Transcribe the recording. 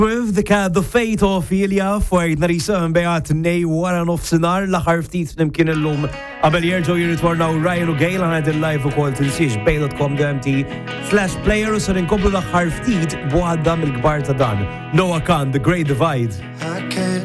With the fate of Ilja fuq narisa mbejgħat nej wara nofsinhar l-aħħar ftit flimkien illum qabel jerġgħu jirritornaw Ryan u Gail għand il-live ukoll tinsiex bay.com.mt/player u se inkomplu l-aħħar ftit b'waħda mill-kbar ta' dan. Noah Khan, The Great Divide.